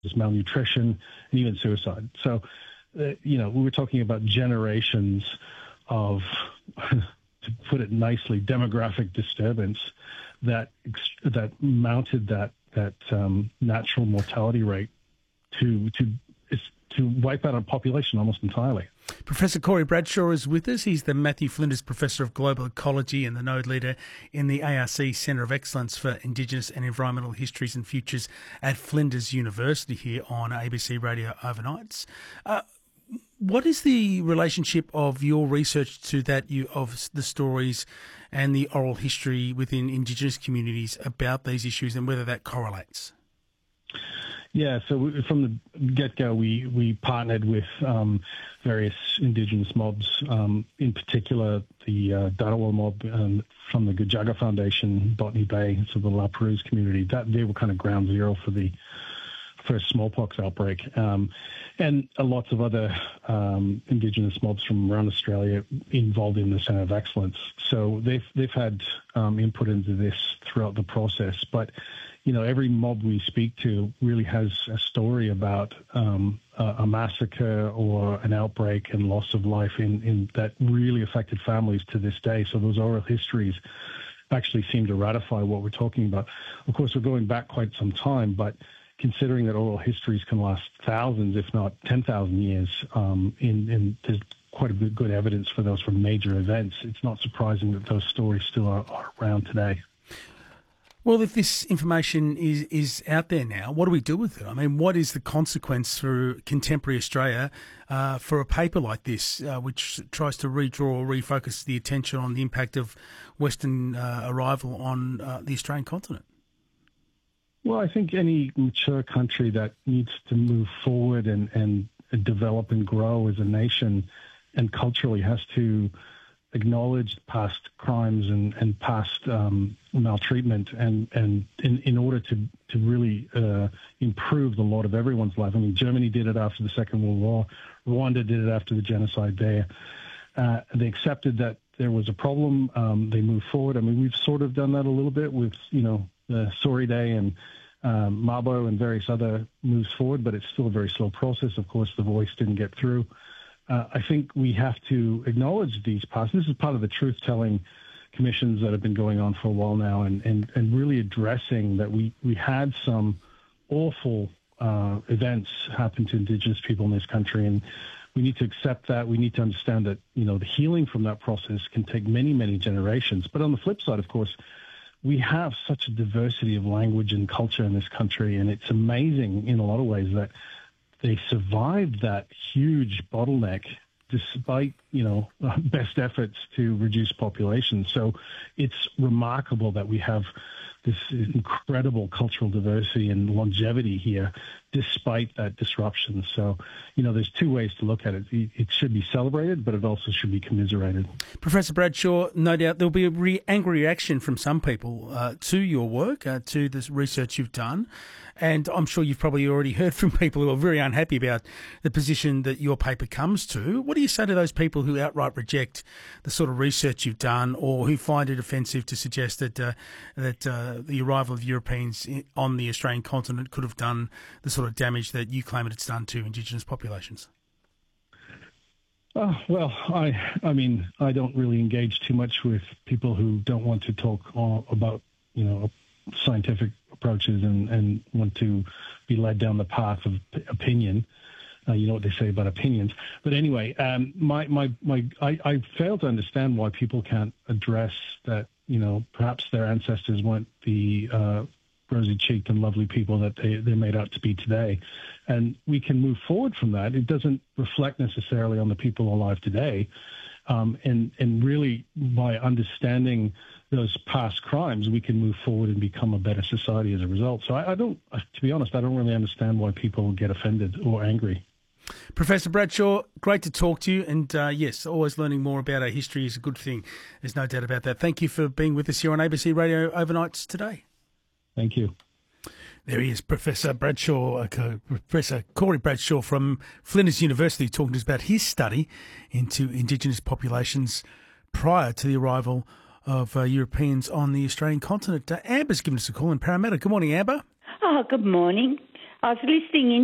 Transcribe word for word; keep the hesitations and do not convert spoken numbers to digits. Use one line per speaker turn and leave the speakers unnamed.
malnutrition, and even suicide. So, uh, you know, we were talking about generations of, to put it nicely, demographic disturbance that that mounted that that um, natural mortality rate to to to wipe out a population almost entirely.
Professor Corey Bradshaw is with us. He's the Matthew Flinders Professor of Global Ecology and the Node Leader in the A R C Centre of Excellence for Indigenous and Environmental Histories and Futures at Flinders University here on A B C Radio Overnights. Uh, what is the relationship of your research to that you, of the stories and the oral history within Indigenous communities about these issues, and whether that correlates?
Yeah, so from the get-go, we, we partnered with um, various Indigenous mobs, um, in particular the uh, Dharawal mob um, from the Gujaga Foundation, Botany Bay, so the La Perouse community. That, they were kind of ground zero for the first smallpox outbreak, um, and uh, lots of other um, Indigenous mobs from around Australia involved in the Centre of Excellence. So they've they've had um, input into this throughout the process, but you know, every mob we speak to really has a story about um, a, a massacre or an outbreak and loss of life in, in that really affected families to this day. So those oral histories actually seem to ratify what we're talking about. Of course, we're going back quite some time, but considering that oral histories can last thousands, if not ten thousand years, um, in, in, there's quite a bit good evidence for those from major events, it's not surprising that those stories still are, are around today.
Well, if this information is, is out there now, what do we do with it? I mean, what is the consequence for contemporary Australia uh, for a paper like this, uh, which tries to redraw or refocus the attention on the impact of Western uh, arrival on uh, the Australian continent?
Well, I think any mature country that needs to move forward and, and develop and grow as a nation and culturally has to acknowledge past crimes and, and past um, maltreatment and, and in, in order to, to really uh, improve the lot of everyone's life. I mean, Germany did it after the Second World War. Rwanda did it after the genocide there. Uh, they accepted that there was a problem. Um, they moved forward. I mean, we've sort of done that a little bit with, you know, the Sorry Day and um, Mabo and various other moves forward, but it's still a very slow process. Of course, the voice didn't get through. Uh, I think we have to acknowledge these past. This is part of the truth-telling commissions that have been going on for a while now, and, and, and really addressing that we, we had some awful uh, events happen to Indigenous people in this country, and we need to accept that. We need to understand that, you know, the healing from that process can take many, many generations. But on the flip side, of course, we have such a diversity of language and culture in this country, and it's amazing in a lot of ways that they survived that huge bottleneck despite, you know, best efforts to reduce population. So it's remarkable that we have this incredible cultural diversity and longevity here despite that disruption. So, you know, there's two ways to look at it. It should be celebrated, but it also should be commiserated.
Professor Bradshaw, no doubt there'll be a re- angry reaction from some people uh, to your work, uh, to this research you've done. And I'm sure you've probably already heard from people who are very unhappy about the position that your paper comes to. What do you say to those people who outright reject the sort of research you've done, or who find it offensive to suggest that uh, that uh, the arrival of Europeans on the Australian continent could have done the sort of damage that you claim it's done to Indigenous populations?
Oh, well, I I mean, I don't really engage too much with people who don't want to talk all about, you know, scientific approaches and, and want to be led down the path of p- opinion. Uh, you know what they say about opinions. But anyway, um, my, my, my, I, I fail to understand why people can't address that, you know, perhaps their ancestors weren't the uh, rosy-cheeked and lovely people that they, they're made out to be today. And we can move forward from that. It doesn't reflect necessarily on the people alive today. Um, and, and really, by understanding those past crimes, we can move forward and become a better society as a result. So I, I don't, to be honest, I don't really understand why people get offended or angry.
Professor Bradshaw, great to talk to you. And uh, yes, always learning more about our history is a good thing. There's no doubt about that. Thank you for being with us here on A B C Radio Overnights today.
Thank you.
There he is, Professor Bradshaw, uh, Professor Corey Bradshaw from Flinders University, talking to us about his study into Indigenous populations prior to the arrival of uh, Europeans on the Australian continent. Uh, Amber's given us a call in Parramatta. Good morning, Amber.
Oh, good morning. I was listening in